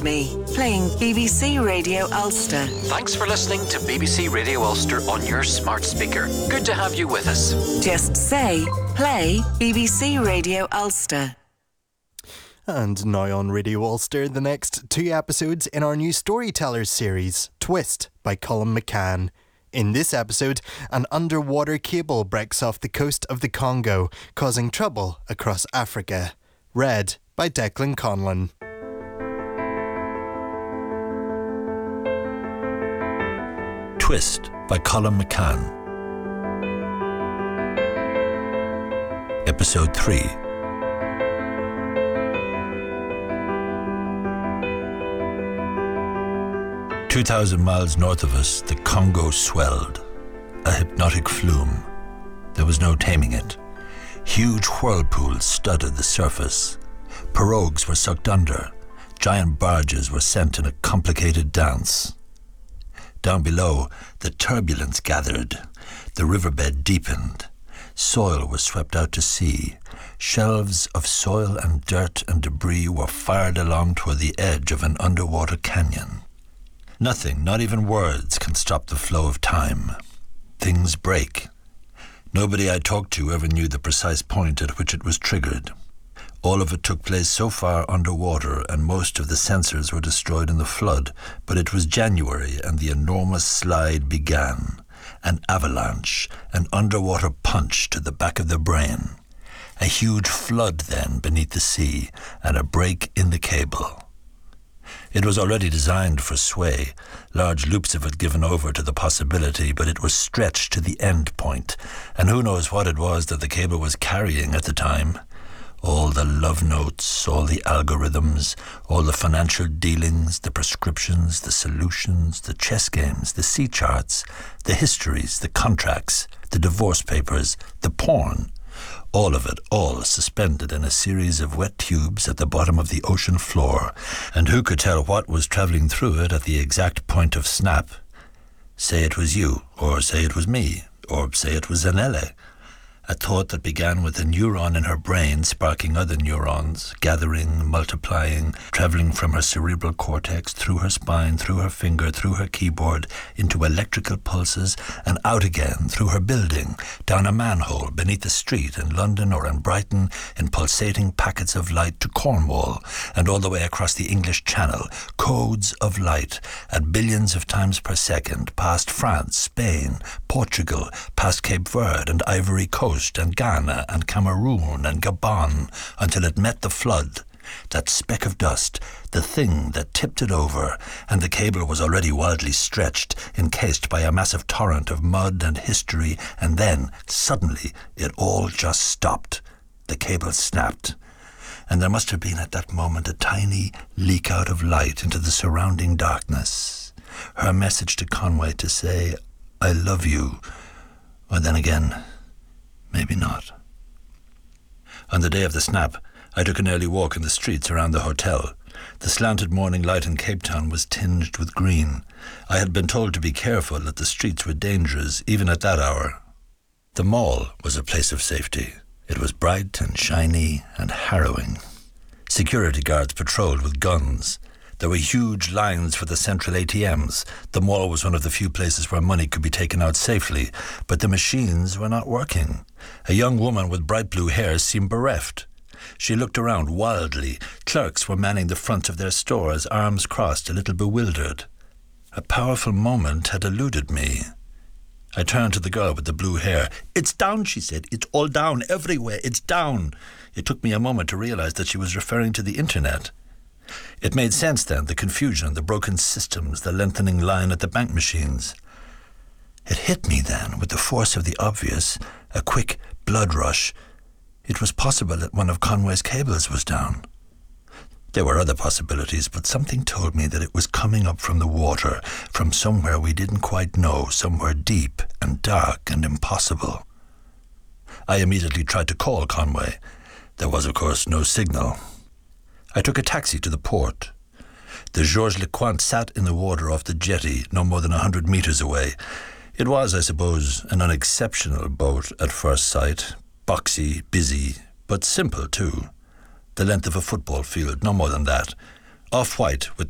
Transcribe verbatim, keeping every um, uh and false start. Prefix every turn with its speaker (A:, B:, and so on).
A: Me, playing B B C Radio Ulster.
B: Thanks for listening to B B C Radio Ulster on your smart speaker. Good to have you with us.
A: Just say, play B B C Radio Ulster.
C: And now on Radio Ulster, the next two episodes in our new Storytellers series, Twist by Colin McCann. In this episode, an underwater cable breaks off the coast of the Congo, causing trouble across Africa. Read by Declan Conlon.
D: Twist by Colin McCann. Episode three. Two thousand miles north of us, the Congo swelled. A hypnotic flume. There was no taming it. Huge whirlpools studded the surface. Pirogues were sucked under. Giant barges were sent in a complicated dance. Down below, the turbulence gathered. The riverbed deepened. Soil was swept out to sea. Shelves of soil and dirt and debris were fired along toward the edge of an underwater canyon. Nothing, not even words, can stop the flow of time. Things break. Nobody I talked to ever knew the precise point at which it was triggered. All of it took place so far underwater, and most of the sensors were destroyed in the flood, but it was January and the enormous slide began. An avalanche, an underwater punch to the back of the brain. A huge flood then beneath the sea, and a break in the cable. It was already designed for sway, large loops of it given over to the possibility, but it was stretched to the end point, and who knows what it was that the cable was carrying at the time. All the love notes, all the algorithms, all the financial dealings, the prescriptions, the solutions, the chess games, the sea charts, the histories, the contracts, the divorce papers, the porn. All of it, all suspended in a series of wet tubes at the bottom of the ocean floor, and who could tell what was travelling through it at the exact point of snap? Say it was you, or say it was me, or say it was Zanelle. A thought that began with a neuron in her brain sparking other neurons, gathering, multiplying, travelling from her cerebral cortex, through her spine, through her finger, through her keyboard, into electrical pulses, and out again through her building, down a manhole beneath the street in London or in Brighton, in pulsating packets of light to Cornwall, and all the way across the English Channel, codes of light at billions of times per second, past France, Spain, Portugal, past Cape Verde and Ivory Coast, and Ghana and Cameroon and Gabon, until it met the flood, that speck of dust, the thing that tipped it over, and the cable was already wildly stretched, encased by a massive torrent of mud and history, and then, suddenly, it all just stopped. The cable snapped. And there must have been at that moment a tiny leak out of light into the surrounding darkness. Her message to Conway to say, "I love you," or then again, maybe not. On the day of the snap, I took an early walk in the streets around the hotel. The slanted morning light in Cape Town was tinged with green. I had been told to be careful, that the streets were dangerous, even at that hour. The mall was a place of safety. It was bright and shiny and harrowing. Security guards patrolled with guns. There were huge lines for the central A T Ms. The mall was one of the few places where money could be taken out safely, but the machines were not working. A young woman with bright blue hair seemed bereft. She looked around wildly. Clerks were manning the fronts of their stores, arms crossed, a little bewildered. A powerful moment had eluded me. I turned to the girl with the blue hair. "It's down," she said. "It's all down, everywhere. It's down." It took me a moment to realize that she was referring to the internet. It made sense then, the confusion, the broken systems, the lengthening line at the bank machines. It hit me then, with the force of the obvious, a quick blood rush. It was possible that one of Conway's cables was down. There were other possibilities, but something told me that it was coming up from the water, from somewhere we didn't quite know, somewhere deep and dark and impossible. I immediately tried to call Conway. There was, of course, no signal. I took a taxi to the port. The Georges Lecointe sat in the water off the jetty, no more than a hundred meters away. It was, I suppose, an unexceptional boat at first sight, boxy, busy, but simple too. The length of a football field, no more than that. Off-white, with